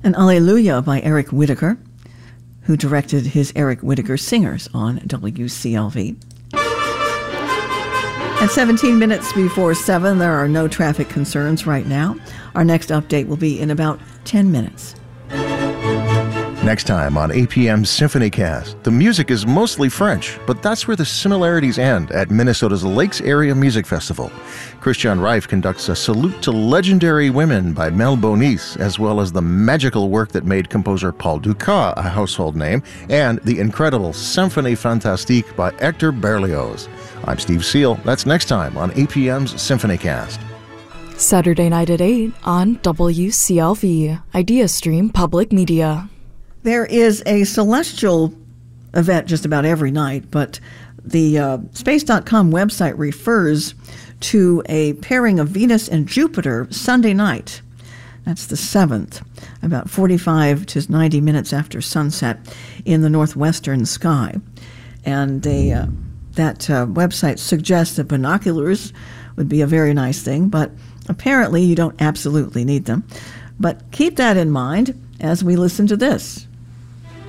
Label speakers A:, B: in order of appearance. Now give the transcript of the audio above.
A: An Alleluia by Eric Whitacre, who directed his Eric Whitacre Singers on WCLV. At 17 minutes before 7, there are no traffic concerns right now. Our next update will be in about 10 minutes.
B: Next time on APM's SymphonyCast, the music is mostly French, but that's where the similarities end at Minnesota's Lakes Area Music Festival. Christian Reif conducts a salute to legendary women by Mel Bonis, as well as the magical work that made composer Paul Dukas a household name, and the incredible Symphonie Fantastique by Hector Berlioz. I'm Steve Seal. That's next time on APM's SymphonyCast.
C: Saturday night at 8 on WCLV, IdeaStream Public Media.
A: There is a celestial event just about every night, but the Space.com website refers to a pairing of Venus and Jupiter Sunday night. That's the 7th, about 45 to 90 minutes after sunset in the northwestern sky. And that website suggests that binoculars would be a very nice thing, but apparently you don't absolutely need them. But keep that in mind as we listen to this.